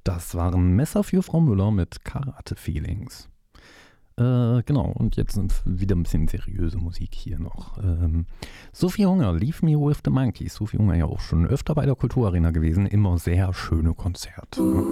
Das waren Messer für Frau Müller mit Karate Feelings. Genau, und jetzt sind wieder ein bisschen seriöse Musik hier noch. Sophie Hunger, Leave Me With The Monkeys. Sophie Hunger ja auch schon öfter bei der Kulturarena gewesen. Immer sehr schöne Konzerte.